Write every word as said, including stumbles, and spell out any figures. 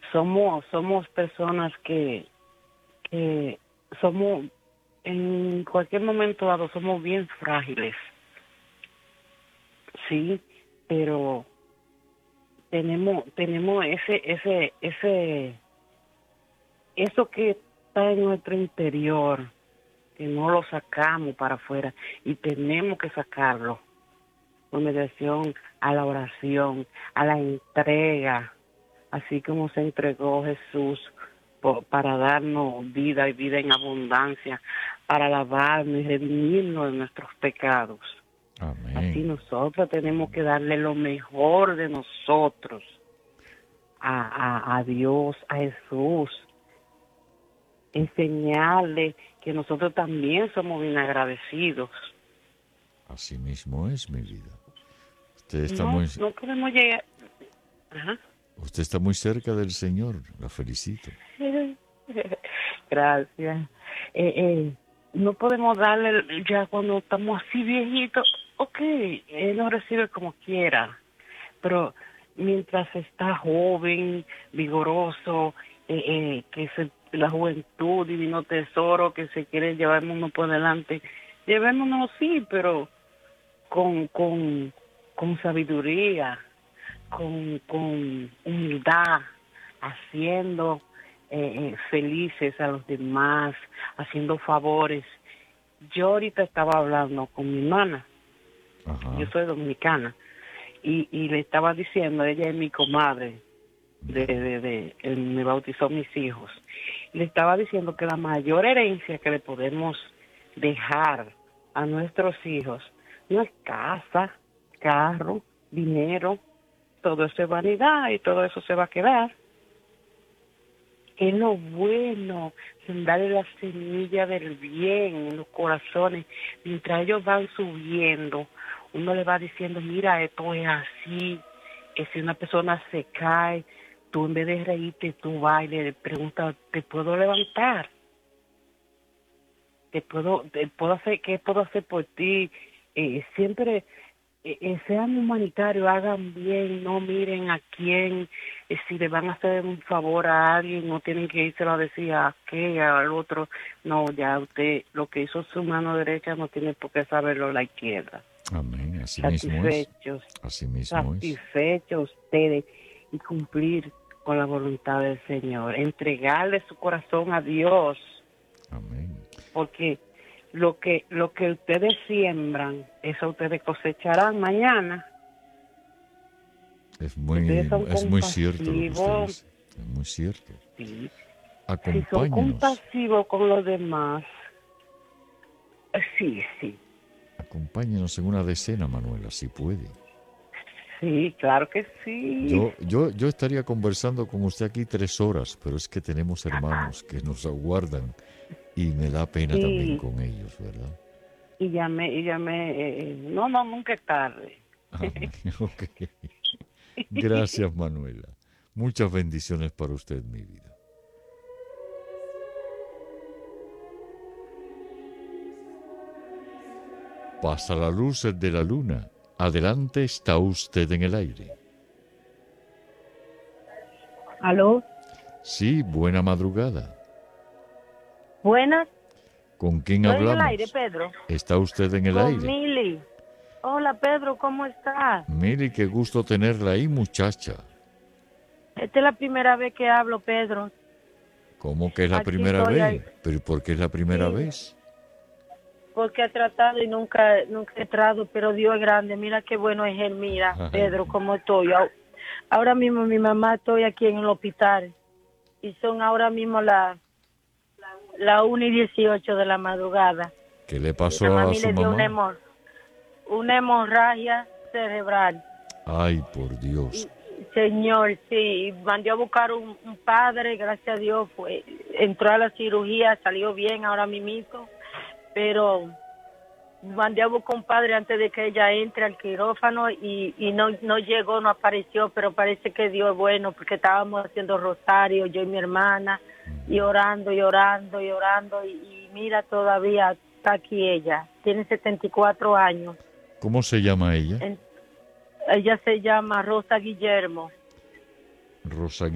somos somos personas que, que somos, en cualquier momento dado, somos bien frágiles, sí, pero tenemos tenemos ese ese ese eso que está en nuestro interior, que no lo sacamos para afuera y tenemos que sacarlo con mediación a la oración, a la entrega, así como se entregó Jesús por, para darnos vida y vida en abundancia, para lavarnos y redimirnos de nuestros pecados. Así Amén. nosotros tenemos que darle lo mejor de nosotros a, a, a Dios, a Jesús, enseñarle que nosotros también somos bien agradecidos. Así mismo es mi vida. Usted está No, muy, no podemos llegar. Ajá. usted está muy cerca del Señor. La felicito. Gracias. Eh, eh, no podemos darle ya cuando estamos así viejitos. Ok, él nos recibe como quiera, pero mientras está joven, vigoroso, eh, eh, que se, la juventud, divino tesoro, que se quiere llevarnos por delante, llevémonos sí, pero con, con, con sabiduría, con, con humildad, haciendo eh, eh, felices a los demás, haciendo favores. Yo ahorita estaba hablando con mi hermana, Ajá. yo soy dominicana, y, y le estaba diciendo, ella es mi comadre, de, de, de, él me bautizó mis hijos, le estaba diciendo que la mayor herencia que le podemos dejar a nuestros hijos no es casa, carro, dinero, todo eso es vanidad y todo eso se va a quedar. Es lo bueno, sembrarle la semilla del bien en los corazones. Mientras ellos van subiendo, uno le va diciendo, mira, esto es así. Que si una persona se cae, tú en vez de reírte, tú vas y le preguntas, ¿te puedo levantar? ¿Te puedo, te puedo hacer, qué puedo hacer por ti? Eh, siempre eh, sean humanitarios, hagan bien, no miren a quién, eh, si le van a hacer un favor a alguien, no tienen que irse a decir a qué, al otro, no, ya usted, lo que hizo su mano derecha no tiene por qué saberlo la izquierda. Amén. Así mismo es. Satisfechos, Así mismo es. satisfechos ustedes y cumplir con la voluntad del Señor, entregarle su corazón a Dios. Amén. Porque lo que lo que ustedes siembran, eso ustedes cosecharán mañana. Es muy, Ustedes son es muy cierto lo que usted compasivos. dice. Es muy cierto. Sí. Si son Acompáñenos. compasivos con los demás, eh, sí, sí, Acompáñenos en una decena, Manuela, si puede. sí, claro que sí. Yo, yo, yo estaría conversando con usted aquí tres horas, pero es que tenemos hermanos que nos aguardan y me da pena Sí. también con ellos, ¿verdad? Y llamé, y llamé, eh, no, no, nunca es tarde. Amén. Ok. Gracias, Manuela. Muchas bendiciones para usted, mi vida. Pasa la luz de la luna. Adelante, está usted en el aire. ¿Aló? Sí, buena madrugada. Buenas. ¿Con quién Estoy en hablamos? el aire, Pedro. ¿Está usted en el Con aire? Mili. Hola, Pedro, ¿cómo estás? Mire, qué gusto tenerla ahí, muchacha. Esta es la primera vez que hablo, Pedro. ¿Cómo que es la Aquí primera estoy vez? ahí. ¿Pero por qué es la primera Sí. vez? Porque he tratado y nunca nunca he entrado, pero Dios es grande. Mira qué bueno es Él. Mira, Ay. Pedro, cómo estoy. Au- Ahora mismo mi mamá estoy aquí en el hospital y son ahora mismo las la una y dieciocho de la madrugada. ¿Qué le La pasó a mami su le dio una, mamá? hemor- una hemorragia cerebral. Ay, por Dios. Señor, sí, mandé a buscar un, un padre, gracias a Dios, fue, entró a la cirugía, salió bien ahora mismo, pero mandé a buscar un padre antes de que ella entre al quirófano y, y no, no llegó, no apareció, pero parece que Dios es bueno porque estábamos haciendo rosario, yo y mi hermana, y orando, y orando, y orando, y, y mira, todavía está aquí ella, tiene setenta y cuatro años. ¿Cómo se llama ella? En- ella se llama Rosa Guillermo. Rosa